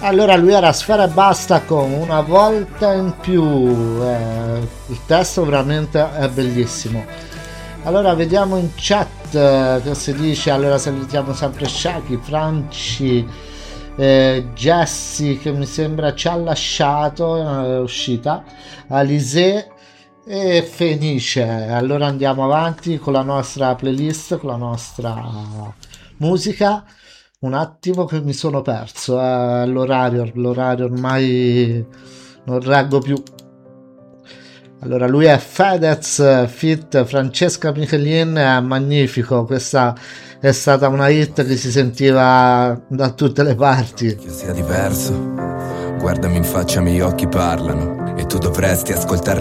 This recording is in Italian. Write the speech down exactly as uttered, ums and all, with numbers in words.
Allora lui era Sfera Ebbasta con Una volta in più, eh, il testo veramente è bellissimo. Allora vediamo in chat eh, che si dice. Allora salutiamo sempre Shaki, Franci, eh, Jessie che mi sembra ci ha lasciato, è uscita, Alizé e Fenice. Allora andiamo avanti con la nostra playlist, con la nostra musica. Un attimo che mi sono perso, eh, l'orario, l'orario ormai non reggo più. Allora lui è Fedez fit Francesca Michelin, è magnifico, questa è stata una hit che si sentiva da tutte le parti. Che sia diverso, guardami in faccia, i miei occhi parlano e tu dovresti ascoltare